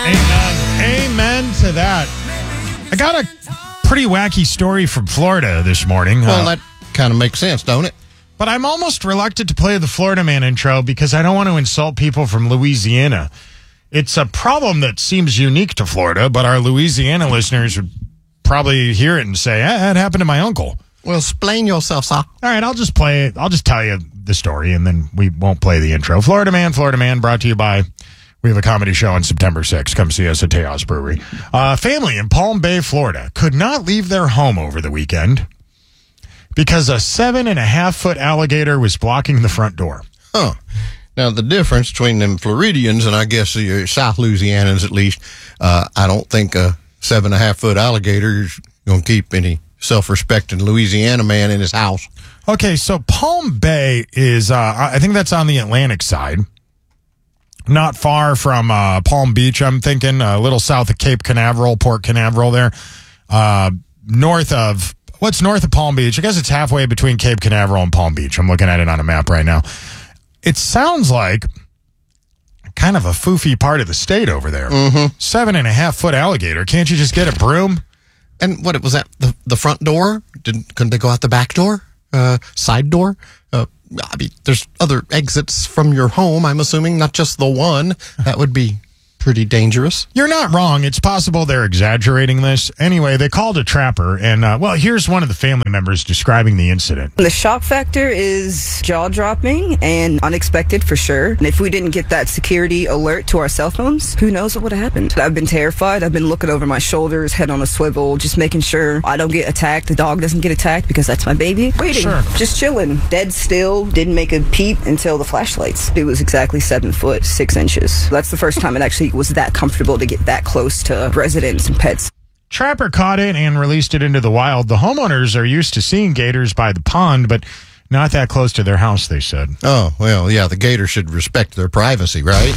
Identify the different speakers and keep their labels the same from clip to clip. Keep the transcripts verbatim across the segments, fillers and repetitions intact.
Speaker 1: Amen. Amen to that. I got a pretty wacky story from Florida this morning.
Speaker 2: Well,
Speaker 1: uh,
Speaker 2: that kind of makes sense, don't it?
Speaker 1: But I'm almost reluctant to play the Florida Man intro because I don't want to insult people from Louisiana. It's a problem that seems unique to Florida, but our Louisiana listeners would probably hear it and say, eh, that happened to my uncle.
Speaker 2: Well, explain yourself, sir.
Speaker 1: All right, I'll just play it. I'll just tell you the story, and then we won't play the intro. Florida Man, Florida Man, brought to you by... We have a comedy show on September sixth. Come see us at Tejas Brewery. A uh, family in Palm Bay, Florida, could not leave their home over the weekend because a seven and a half foot alligator was blocking the front door.
Speaker 2: Huh. Now, the difference between them Floridians and I guess the South Louisianans, at least, uh, I don't think a seven and a half foot alligator is going to keep any self-respecting Louisiana man in his house.
Speaker 1: Okay, so Palm Bay is, uh, I think that's on the Atlantic side. Not far from uh, Palm Beach, I'm thinking, a little south of Cape Canaveral, Port Canaveral there. Uh, north of, what's north of Palm Beach? I guess it's halfway between Cape Canaveral and Palm Beach. I'm looking at it on a map right now. It sounds like kind of a foofy part of the state over there.
Speaker 2: Mm-hmm.
Speaker 1: Seven and a half foot alligator. Can't you just get a broom?
Speaker 2: And what, was that the, the front door? Didn't, couldn't they go out the back door? Uh, side door? Uh, I mean, there's other exits from your home, I'm assuming, not just the one. That would be pretty dangerous.
Speaker 1: You're not wrong. It's possible they're exaggerating this. Anyway, they called a trapper, and, uh, well, here's one of the family members describing the incident.
Speaker 3: The shock factor is jaw-dropping and unexpected for sure. And if we didn't get that security alert to our cell phones, who knows what would have happened. I've been terrified. I've been looking over my shoulders, head on a swivel, just making sure I don't get attacked, the dog doesn't get attacked, because that's my baby. Waiting,
Speaker 1: sure.
Speaker 3: Just chilling, dead still, didn't make a peep until the flashlights. It was exactly seven foot, six inches. That's the first time it actually was that comfortable to get that close to residents and pets.
Speaker 1: Trapper caught it and released it into the wild. The homeowners are used to seeing gators by the pond, but not that close to their house, they said.
Speaker 2: Oh, well, yeah, the gator should respect their privacy, right?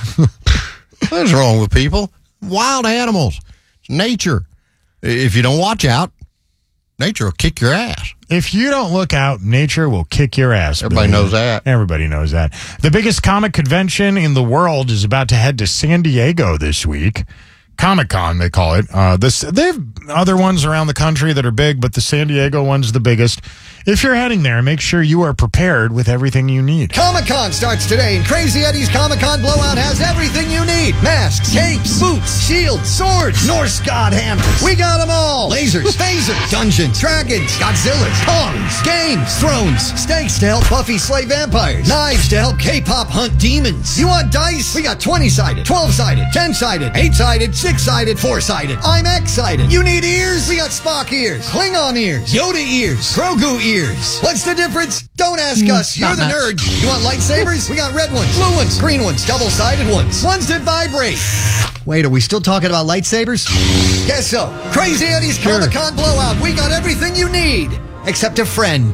Speaker 2: What's wrong with people? Wild animals. It's nature. If you don't watch out, nature will kick your ass.
Speaker 1: If you don't look out, nature will kick your ass.
Speaker 2: Everybody knows that.
Speaker 1: Everybody knows that. The biggest comic convention in the world is about to head to San Diego this week. Comic-Con, they call it. Uh, this, they have other ones around the country that are big, but the San Diego one's the biggest. If you're heading there, make sure you are prepared with everything you need.
Speaker 4: Comic-Con starts today, and Crazy Eddie's Comic-Con Blowout has everything you need. Masks, capes, boots, shields, swords, Norse god hammers. We got them all. Lasers, phasers, dungeons, dragons, Godzillas, Kongs, games, thrones, stakes to help Buffy slay vampires, knives to help K-pop hunt demons. You want dice? We got twenty-sided, twelve-sided, ten-sided, eight-sided, six-sided, four-sided, IMAX-sided. You need ears? We got Spock ears, Klingon ears, Yoda ears, Grogu ears. What's the difference? Don't ask us. You're the nerd. You want lightsabers? We got red ones, blue ones, green ones, double-sided ones, ones that vibrate. Wait, are we still talking about lightsabers? Guess so. Crazy Eddie's Comic-Con Blowout. We got everything you need, except a friend.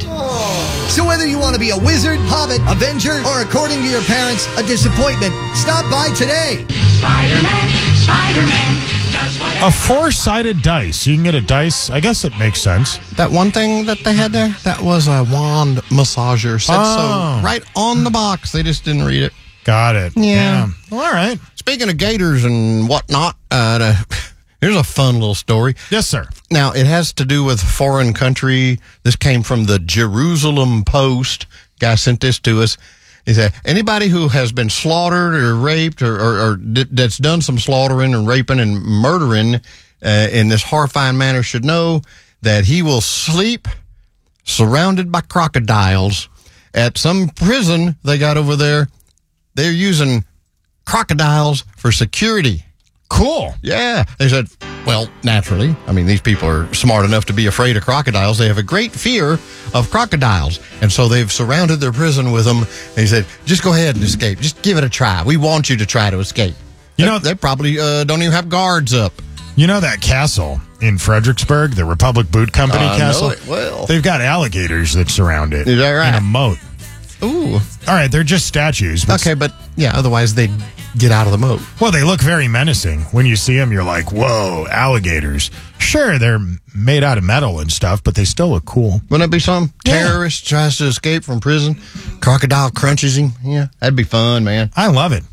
Speaker 4: So whether you want to be a wizard, hobbit, avenger, or according to your parents, a disappointment, stop by today.
Speaker 5: Spider-Man, Spider-Man.
Speaker 1: A four-sided dice. You can get a dice. I guess it makes sense.
Speaker 2: That one thing that they had there, that was a wand massager. Said
Speaker 1: Oh.
Speaker 2: so right on the box. They just didn't read it.
Speaker 1: Got it.
Speaker 2: Yeah.
Speaker 1: Well, all right.
Speaker 2: Speaking of gators and whatnot, uh, the, here's a fun little story.
Speaker 1: Yes, sir.
Speaker 2: Now, it has to do with foreign country. This came from the Jerusalem Post. Guy sent this to us. He said, anybody who has been slaughtered or raped or, or, or d- that's done some slaughtering and raping and murdering uh, in this horrifying manner should know that he will sleep surrounded by crocodiles at some prison they got over there. They're using crocodiles for security.
Speaker 1: Cool.
Speaker 2: Yeah. They said, well, naturally, I mean, these people are smart enough to be afraid of crocodiles. They have a great fear of crocodiles. And so they've surrounded their prison with them. And he said, just go ahead and escape. Just give it a try. We want you to try to escape.
Speaker 1: You
Speaker 2: they,
Speaker 1: know,
Speaker 2: they probably uh, don't even have guards up.
Speaker 1: You know that castle in Fredericksburg, the Republic Boot Company
Speaker 2: I
Speaker 1: castle?
Speaker 2: know it well.
Speaker 1: They've got alligators that surround it.
Speaker 2: Is that right?
Speaker 1: In a moat.
Speaker 2: Ooh.
Speaker 1: All right, they're just statues. But
Speaker 2: Okay, but yeah, otherwise they'd get out of the moat.
Speaker 1: Well, they look very menacing. When you see them, you're like, whoa, alligators. Sure, they're made out of metal and stuff, but they still look cool.
Speaker 2: Wouldn't it be some
Speaker 1: Yeah.
Speaker 2: terrorist tries to escape from prison? Crocodile crunches him. Yeah, that'd be fun, man.
Speaker 1: I love it.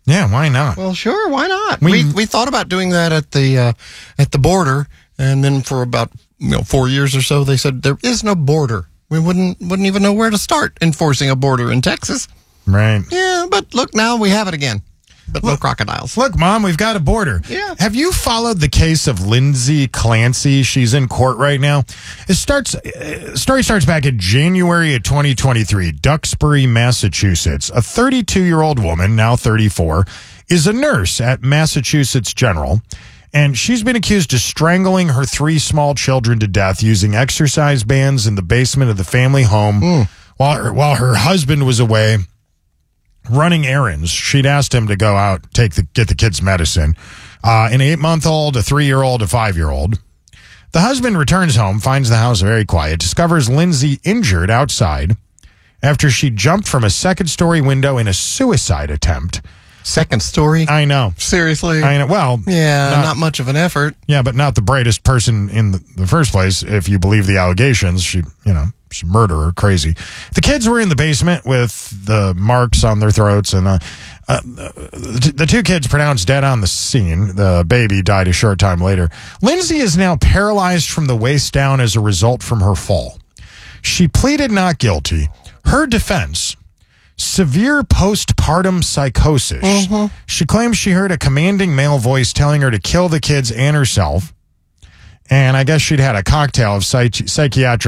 Speaker 1: Yeah, why not?
Speaker 2: Well, sure, why not?
Speaker 1: We-
Speaker 2: We we, thought about doing that at the uh, at the border, and then for about you know four years or so, they said there is no border. We wouldn't wouldn't even know where to start enforcing a border in Texas.
Speaker 1: Right.
Speaker 2: Yeah, but look, now we have it again, but no crocodiles.
Speaker 1: Look, Mom, we've got a border.
Speaker 2: Yeah.
Speaker 1: Have you followed the case of Lindsay Clancy? She's in court right now. It starts. Uh, story starts back in January of twenty twenty-three, Duxbury, Massachusetts. A thirty-two-year-old woman, now thirty-four, is a nurse at Massachusetts General, and she's been accused of strangling her three small children to death using exercise bands in the basement of the family home
Speaker 2: Mm.
Speaker 1: while her, while her husband was away running errands. She'd asked him to go out, take the get the kids medicine. Uh, an eight-month-old, a three-year-old, a five-year-old. The husband returns home, finds the house very quiet, discovers Lindsay injured outside after she jumped from a second-story window in a suicide attempt.
Speaker 2: Second story.
Speaker 1: I know.
Speaker 2: Seriously.
Speaker 1: I know. Well,
Speaker 2: yeah,
Speaker 1: not-
Speaker 2: not, much of an effort.
Speaker 1: yeah, but not the brightest person in the, the first place. If you believe the allegations, she, you know, she's a murderer, crazy. The kids were in the basement with the marks on their throats, and uh, uh, the, the two kids pronounced dead on the scene. The baby died a short time later. Lindsay is now paralyzed from the waist down as a result from her fall. She pleaded not guilty. Her defense: severe postpartum psychosis.
Speaker 2: Mm-hmm.
Speaker 1: She claims she heard a commanding male voice telling her to kill the kids and herself. And I guess she'd had a cocktail of psych- psychiatric